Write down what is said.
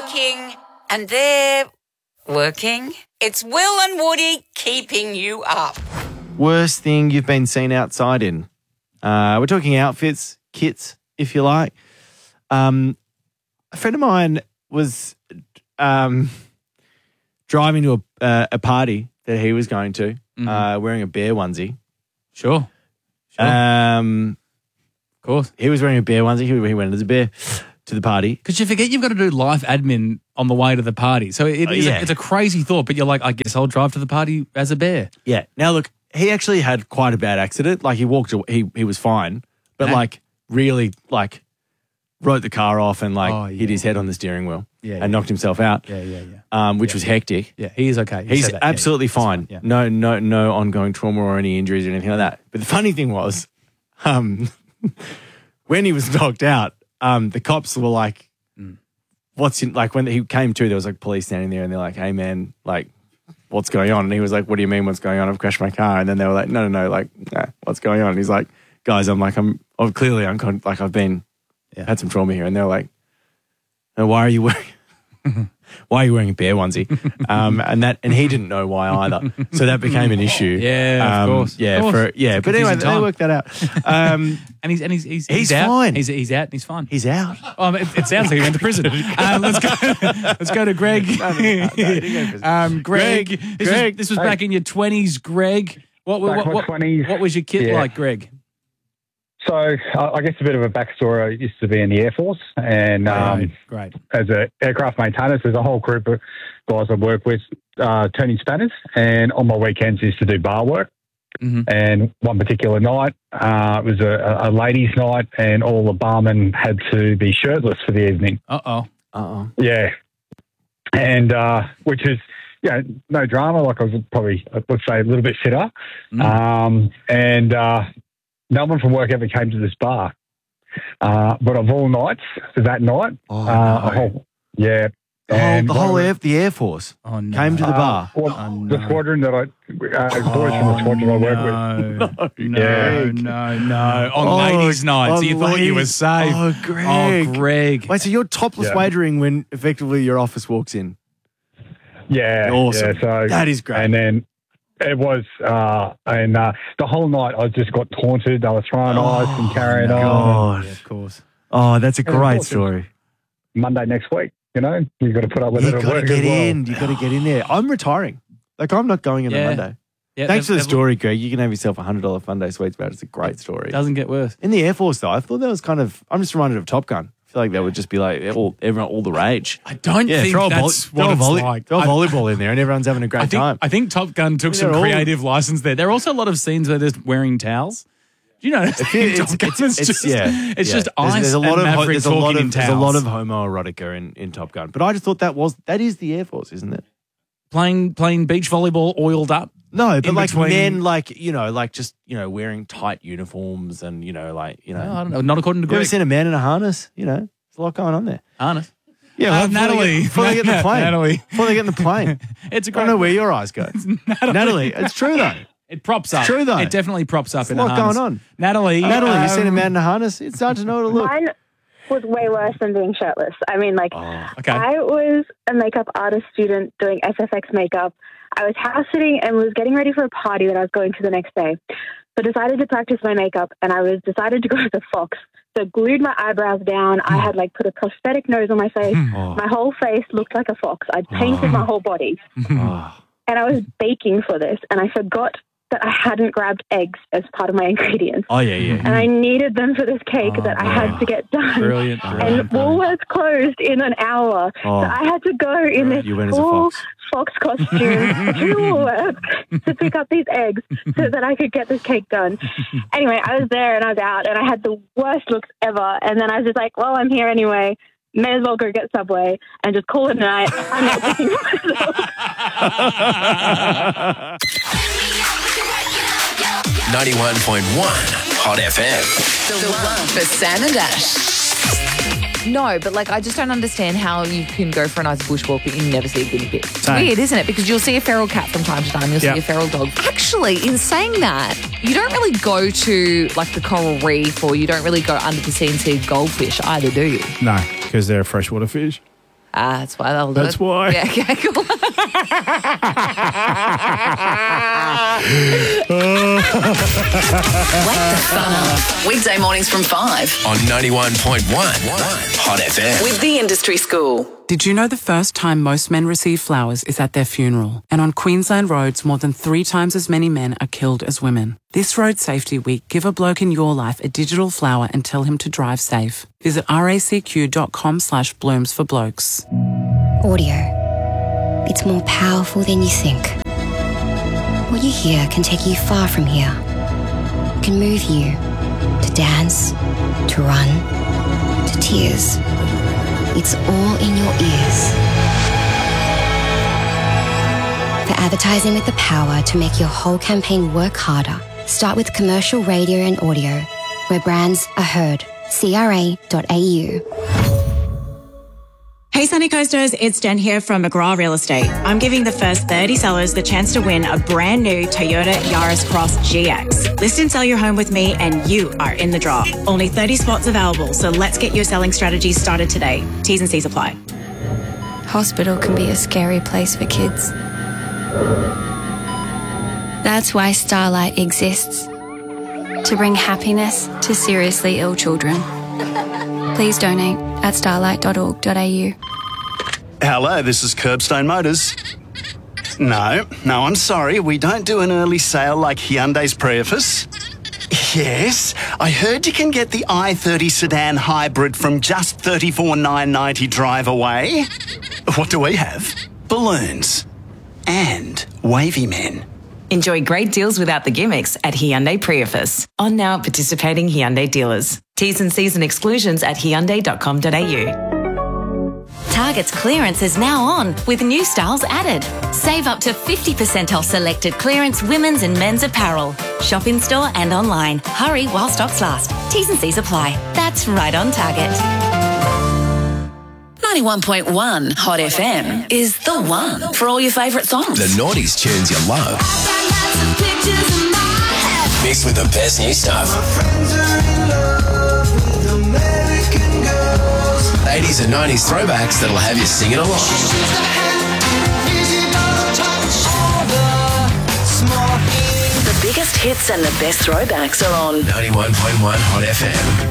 working and they're working. It's Will and Woody keeping you up. Worst thing you've been seen outside in? We're talking outfits, kits, if you like. A friend of mine was driving to a party that he was going to, wearing a bear onesie. Sure. Of course. He was wearing a bear onesie. He went as a bear to the party. Because you forget you've got to do life admin on the way to the party. So it's a crazy thought, but you're like, I guess I'll drive to the party as a bear. Yeah. Now, look, he actually had quite a bad accident. Like, he walked away, he was fine, but really wrote the car off and hit his head on the steering wheel and knocked himself out. Which was hectic. Yeah, he is okay. He's absolutely fine. Yeah. No ongoing trauma or any injuries or anything like that. But the funny thing was, when he was knocked out, the cops were like, what's in, like, when he came to, there was like police standing there and they're like, hey man, like, what's going on? And he was like, what do you mean what's going on? I've crashed my car. And then they were like, no, like, nah, what's going on? And he's like, guys, I've been, had some trauma here. And they were like, no, why are you wearing a bear onesie? And he didn't know why either. So that became an issue. Yeah, of course. Yeah, of course. But anyway, they worked that out. And he's out. fine. He's out and he's fine. He's out. It sounds like he went to prison. Let's go to Greg. Greg, this was back in your 20s, Greg. What was your kit like, Greg? So I guess a bit of a backstory. I used to be in the Air Force, and great. As an aircraft maintainer, there's a whole group of guys I work with turning spanners, and on my weekends used to do bar work. Mm-hmm. And one particular night, it was a ladies' night, and all the barmen had to be shirtless for the evening. Yeah, and which is no drama. Like, I was probably, let's say, a little bit fitter, no one from work ever came to this bar. But of all nights, that night, the Air Force came to the bar. The squadron that boys from the squadron I work with. No. On ladies' night, so you thought you were safe. Oh, Greg. Wait, so you're topless wagering when effectively your office walks in? Yeah. Awesome. Yeah, so that is great. And then it was, the whole night I just got taunted. They were throwing ice and carrying on. Yeah, of course. Oh, that's a great story. Monday next week, you've got to put up with it at work as well. You've got to get in there. I'm retiring. Like, I'm not going in on Monday. Yeah, thanks for the story, Greg. You can have yourself a $100 Fun Day Sweets voucher. It's a great story. Doesn't get worse. In the Air Force, though, I thought that was I'm just reminded of Top Gun. I feel like that would just be like all the rage. I don't think that's what it's like. Throw a volleyball in there and everyone's having a great time. I think Top Gun took some creative license there. There are also a lot of scenes where they're wearing towels. Do you know? It's just ice there's a lot and Maverick talking in towels. There's a lot of homoerotica in Top Gun. But I just thought that is the Air Force, isn't it? Playing beach volleyball oiled up. No, but like men, wearing tight uniforms and, I don't know. Not according to Greg. You ever seen a man in a harness? There's a lot going on there. Harness? Yeah, Natalie. Before they get in the plane. Natalie. Before they get in the plane. It's a great. I don't know where your eyes go. Natalie. It's true, though. It props up. It's true, though. It definitely props up in a harness. harness. There's a lot going on. Natalie, you seen a man in a harness? It's hard to know how to look. Mine was way worse than being shirtless. I mean, okay. I was a makeup artist student doing SFX makeup. I was house sitting and was getting ready for a party that I was going to the next day. So decided to practice my makeup, and I decided to go as a fox. So glued my eyebrows down. I had put a prosthetic nose on my face. My whole face looked like a fox. I'd painted my whole body. And I was baking for this, and I forgot that I hadn't grabbed eggs as part of my ingredients. Oh, yeah. And I needed them for this cake that I had to get done. Brilliant. And Woolworths closed in an hour. So I had to go in this full fox costume to Woolworths to pick up these eggs so that I could get this cake done. Anyway, I was there and I was out and I had the worst looks ever. And then I was just like, well, I'm here anyway. May as well go get Subway and just call it a night. I'm not picking myself. 91.1 Hot FM. The one for Sam and Ash. No, but I just don't understand how you can go for a nice bushwalk but you never see a guinea pig. It's weird, isn't it? Because you'll see a feral cat from time to time, you'll see a feral dog. Actually, in saying that, you don't really go to the coral reef or you don't really go under the sea and see goldfish either, do you? No, because they're a freshwater fish. That's why they'll do it. That's why. Yeah, okay, cool. Wake the fun up. Weekday mornings from 5 On 91.1 Hot FM. with the Industry School. Did you know the first time most men receive flowers is at their funeral? And on Queensland roads, more than 3 times as many men are killed as women. This Road Safety Week, give a bloke in your life a digital flower and tell him to drive safe. Visit racq.com/blooms for blokes. Audio. It's more powerful than you think. What you hear can take you far from here. It can move you to dance, to run, to tears. It's all in your ears. For advertising with the power to make your whole campaign work harder, start with commercial radio and audio, where brands are heard. CRA.au. Hey Sunny Coasters, it's Jen here from McGraw Real Estate. I'm giving the first 30 sellers the chance to win a brand new Toyota Yaris Cross GX. List and sell your home with me and you are in the draw. Only 30 spots available, so let's get your selling strategy started today. T's and C's apply. Hospital can be a scary place for kids. That's why Starlight exists. To bring happiness to seriously ill children. Please donate at starlight.org.au. Hello, this is Curbstone Motors. No, I'm sorry. We don't do an early sale like Hyundai's Prius. Yes, I heard you can get the i30 sedan hybrid from just $34,990 drive away. What do we have? Balloons. And wavy men. Enjoy great deals without the gimmicks at Hyundai Prius. On now at participating Hyundai dealers. T's and C's and exclusions at hyundai.com.au. Target's clearance is now on with new styles added. Save up to 50% off selected clearance women's and men's apparel. Shop in store and online. Hurry while stocks last. T's and C's apply. That's right on Target. 91.1 Hot FM is the one for all your favourite songs. The noughties tunes you love. Mixed with the best new stuff. 80s and 90s throwbacks that'll have you singing along. The biggest hits and the best throwbacks are on 91.1 Hot FM.